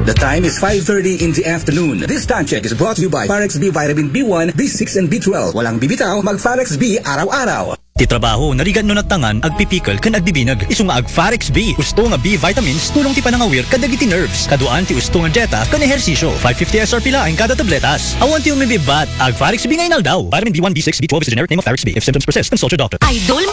The time is 5:30 in the afternoon. This time check is brought to you by Farex B Vitamin B1, B6 and B12. Walang bibitaw, mag Farex B araw-araw. Ti trabaho narigan no natangan agpipikal kan agbibinag isu nga ag Farex B usto nga B vitamins tulong ti panangawir kadagiti nerves kaduan ti usto nga dieta kan ehersisyo 550 SRP laing kada tabletas awan ti umibibat ag Farex B ngayon daw vitamin B1 B6 B12 is the generic name of Farex B if symptoms persist consult your doctor. Idol